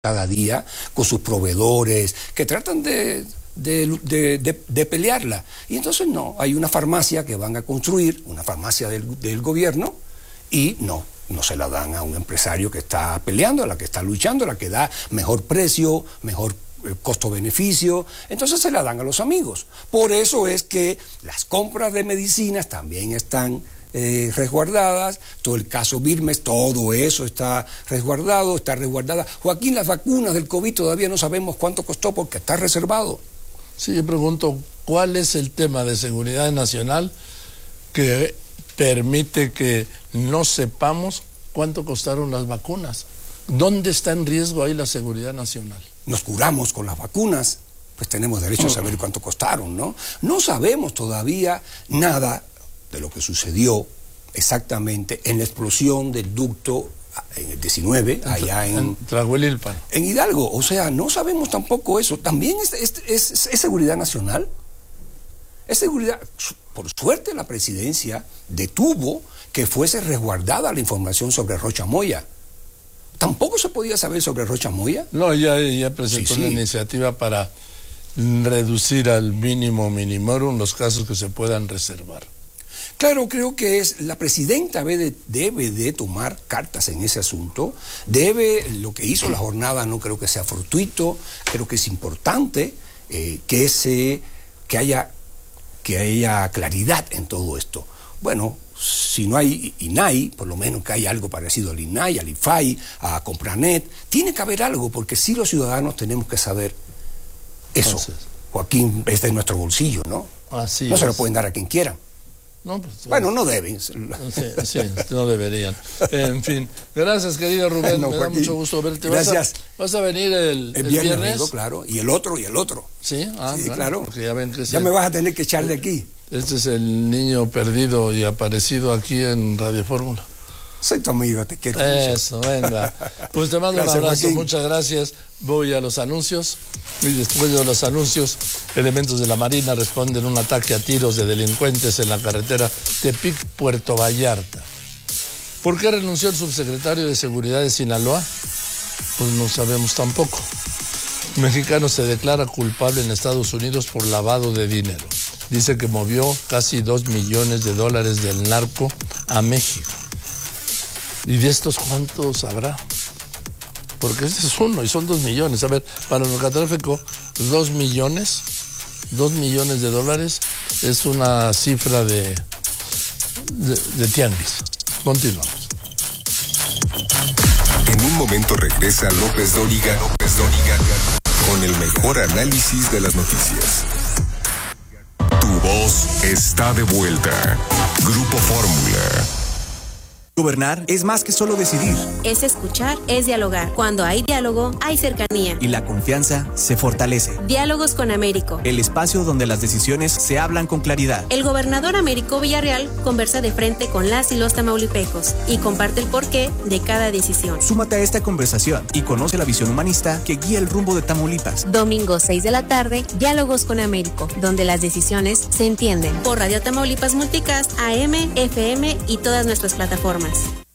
cada día con sus proveedores que tratan de pelearla. Y entonces no, hay una farmacia que van a construir, una farmacia del gobierno, y no se la dan a un empresario que está peleando, a la que está luchando, a la que da mejor precio, mejor costo-beneficio, entonces se la dan a los amigos. Por eso es que las compras de medicinas también están resguardadas, todo el caso Birmes, todo eso está resguardado, está resguardada. Joaquín, las vacunas del COVID todavía no sabemos cuánto costó porque está reservado. Sí, yo pregunto, ¿cuál es el tema de seguridad nacional que permite que no sepamos cuánto costaron las vacunas? ¿Dónde está en riesgo ahí la seguridad nacional? Nos curamos con las vacunas, pues tenemos derecho a saber cuánto costaron, ¿no? No sabemos todavía nada de lo que sucedió exactamente en la explosión del ducto en el 19, allá en Tlahuelilpan, en Hidalgo. O sea, no sabemos tampoco eso. También es seguridad nacional. Es seguridad. Por suerte la presidencia detuvo que fuese resguardada la información sobre Rocha Moya. ¿Tampoco se podía saber sobre Rocha Moya? No, ya presentó una iniciativa para reducir al mínimo minimorum los casos que se puedan reservar. Claro, creo que la presidenta debe de tomar cartas en ese asunto, lo que hizo la jornada no creo que sea fortuito, creo que es importante que haya claridad en todo esto. Bueno, si no hay INAI, por lo menos que haya algo parecido al INAI, al IFAI, a Compranet, tiene que haber algo, porque sí los ciudadanos tenemos que saber eso. Entonces, Joaquín, es de nuestro bolsillo, ¿no? Así no se lo pueden dar a quien quieran. No, pues, bueno, no deben. Sí, no deberían. En fin, gracias, querido Rubén. Me da mucho gusto verte. Gracias. ¿Vas a venir el viernes? Amigo, claro, y el otro. Sí, sí, claro. Ya me vas a tener que echar de aquí. Este es el niño perdido y aparecido aquí en Radio Fórmula. Soy tu amigo, te quiero. Eso, venga. Pues te mando un abrazo, Joaquín. Muchas gracias. Voy a los anuncios y después de los anuncios, elementos de la Marina responden un ataque a tiros de delincuentes en la carretera Tepic-Puerto Vallarta. ¿Por qué renunció el subsecretario de Seguridad de Sinaloa? Pues no sabemos tampoco. Mexicano se declara culpable en Estados Unidos por lavado de dinero. Dice que movió casi $2 millones del narco a México. ¿Y de estos cuántos habrá? Porque este es uno y son 2 millones. A ver, para el narcotráfico, $2 millones es una cifra de tianguis. Continuamos. En un momento regresa López Dóriga con el mejor análisis de las noticias. Tu voz está de vuelta. Grupo Fórmula. Gobernar es más que solo decidir. Es escuchar, es dialogar. Cuando hay diálogo, hay cercanía. Y la confianza se fortalece. Diálogos con Américo. El espacio donde las decisiones se hablan con claridad. El gobernador Américo Villarreal conversa de frente con las y los tamaulipecos y comparte el porqué de cada decisión. Súmate a esta conversación y conoce la visión humanista que guía el rumbo de Tamaulipas. Domingo 6 de la tarde, Diálogos con Américo, donde las decisiones se entienden. Por Radio Tamaulipas Multicast, AM, FM y todas nuestras plataformas.